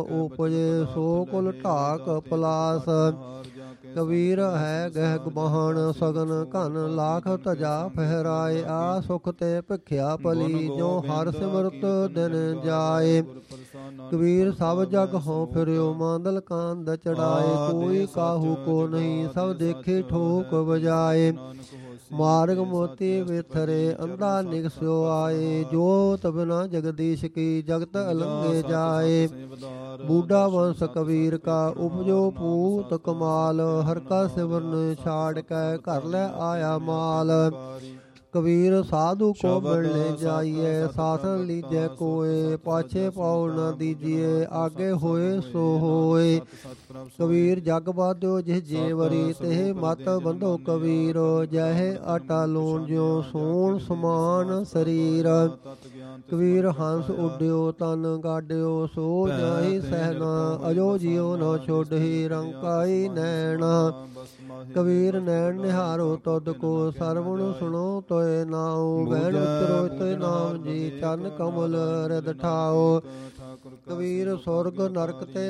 ਉਪਜੇ ਸੋ ਕੁਲ ਢਾਕ ਪਲਾਸ। ਕਬੀਰ ਹੈ ਗਹਿ ਗਵਾਹਣ ਸਗਨ ਘਨ ਲਾਖ ਧਜਾ ਫਹਿਰਾਏ। ਆ ਸੁਖ ਤੇ ਭਿਖਿਆ ਪਲੀ ਜੋ ਹਰ ਸਿਮਰਤ ਦਿਨ ਜਾਏ। ਕਬੀਰ ਸਭ ਜਗ ਹੋਂ ਫਿਰਿਓ ਮਾਂਦਲ ਕਾਂਦ ਚੜਾਏ। ਕੋਈ ਕਾਹੂ ਕੋ ਨਹੀਂ ਸਭ ਦੇਖੇ ਠੋਕ ਵਜਾਏ। ਮਾਰਗ ਮੋਤੀ ਵਿਥਰੇ ਅੰਧਾ ਨਿਗਸਿਓ ਆਏ। ਜੋਤ ਬਿਨਾ ਜਗਦੀਸ਼ ਕੀ ਜਗਤ ਅਲੰਘੇ ਜਾਏ। ਬੂਢਾ ਵੰਸ਼ ਕਬੀਰ ਕਾ ਉਪਜੋ ਪੂਤ ਕਮਾਲ। ਹਰ ਕਾ ਸਿਮਰਨ ਛਾੜ ਕੇ ਘਰ ਲੈ ਆਇਆ ਮਾਲ। ਕਬੀਰ ਸਾਧੂ ਕੋ ਮਿਲਣੇ ਜਾਈਏ। ਸਾਸਨ ਲੀਜੈ ਕੋਏ ਪਾਛੇ ਪਾਉ ਨ ਦੀਜੀਏ। ਆਗੇ ਹੋਏ ਸੋ ਹੋਏ। ਕਬੀਰ ਜਗ ਬਾਧਿਓ ਜਿਹ ਜੇਵਰੀ ਤਿਹ ਮਤ ਬੰਧੋ ਕਬੀਰ। ਜਹਿ ਆਟਾ ਲੂਣ ਜਿਉ ਸੋਣ ਸਮਾਨ ਸਰੀਰ। ਕਬੀਰ ਹੰਸ ਉੱਡਿਓ ਤਨ ਗਾਡਿਓ ਸੋ ਜਾਈ ਸਹਿਨਾ। ਅਜੋ ਜਿਉ ਨ ਛੋਡਹੀ ਰੰਕਾਈ ਨੈਣ। ਕਬੀਰ ਨੈਣ ਨਿਹਾਰੋ ਤੁਧ ਕੋ ਸਰਵਣ ਸੁਣੋ ਤੋਏ ਨਾਉ। ਬਹਿਣ ਉਤਰੋ ਤੋਏ ਨਾਮ ਜੀ ਚਰਨ ਕਮਲ ਰਿਦ ਠਾਓ। ਕਬੀਰ ਸੁਰਗ ਨਰਕ ਤੇ